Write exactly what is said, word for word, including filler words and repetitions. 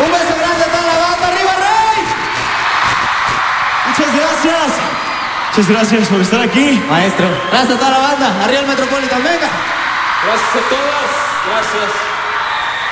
Un beso grande a toda la banda. ¡Arriba, Rey! Muchas gracias. Muchas gracias por estar aquí. Maestro. Gracias a toda la banda. Arriba el Metropolitan, venga. Gracias a todas. Gracias.